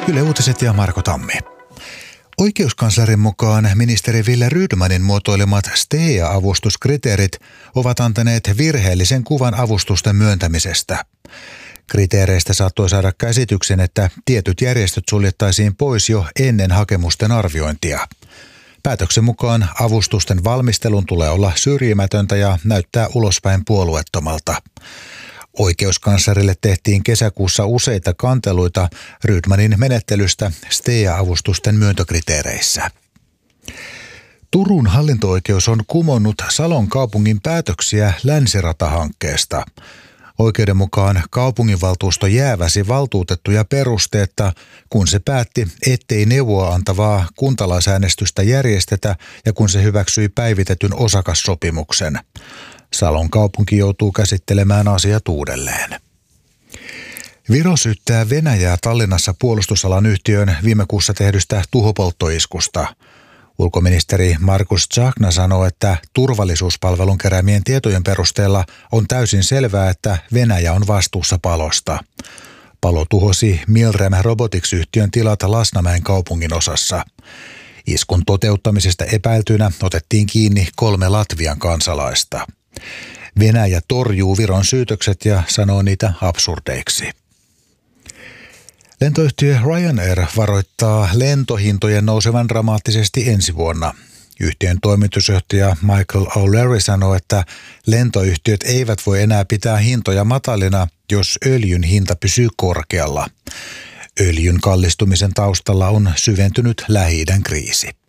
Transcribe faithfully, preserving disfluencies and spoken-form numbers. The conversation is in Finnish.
Yle Uutiset ja Marko Tammi. Oikeuskanslerin mukaan ministeri Wille Rydmanin muotoilemat STEA-avustuskriteerit ovat antaneet virheellisen kuvan avustusten myöntämisestä. Kriteereistä saattoi saada käsityksen, että tietyt järjestöt suljettaisiin pois jo ennen hakemusten arviointia. Päätöksen mukaan avustusten valmistelun tulee olla syrjimätöntä ja näyttää ulospäin puolueettomalta. Oikeuskanslerille tehtiin kesäkuussa useita kanteluita Rydmanin menettelystä STEA-avustusten myöntökriteereissä. Turun hallinto-oikeus on kumonnut Salon kaupungin päätöksiä Länsirata-hankkeesta. Oikeuden mukaan kaupunginvaltuusto jääväsi valtuutettuja perusteetta, kun se päätti, ettei neuvoa antavaa kuntalaisäänestystä järjestetä ja kun se hyväksyi päivitetyn osakassopimuksen. Salon kaupunki joutuu käsittelemään asiat uudelleen. Viro syyttää Venäjää Tallinnassa puolustusalan yhtiön viime kuussa tehdystä tuhopolttoiskusta. Ulkoministeri Margus Tsahkna sanoo, että turvallisuuspalvelun keräämien tietojen perusteella on täysin selvää, että Venäjä on vastuussa palosta. Palo tuhosi Milrem Robotics-yhtiön tilat Lasnamäen kaupungin osassa. Iskun toteuttamisesta epäiltynä otettiin kiinni kolme Latvian kansalaista. Venäjä torjuu Viron syytökset ja sanoo niitä absurdeiksi. Lentoyhtiö Ryanair varoittaa lentohintojen nousevan dramaattisesti ensi vuonna. Yhtiön toimitusjohtaja Michael O'Leary sanoo, että lentoyhtiöt eivät voi enää pitää hintoja matalina, jos öljyn hinta pysyy korkealla. Öljyn kallistumisen taustalla on syventynyt Lähi-idän kriisi.